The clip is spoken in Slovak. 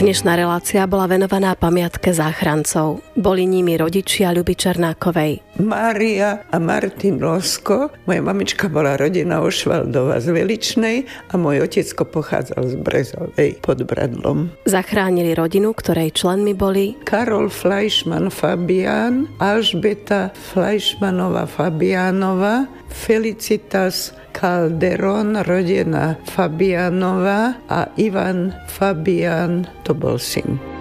Dnešná relácia bola venovaná pamiatke záchrancov. Boli nimi rodičia Ľuby Černákovej. Mária a Martin Losko. Moja mamička bola rodina Ošvaldová z Veličnej a môj otecko pochádzal z Brezovej pod Bradlom. Zachránili rodinu, ktorej členmi boli Karol Fleischmann Fabián, Alžbeta Fleischmannová Fabiánova, Felicitas Calderón, rodina Fabiánova a Ivan Fabián, to bol syn.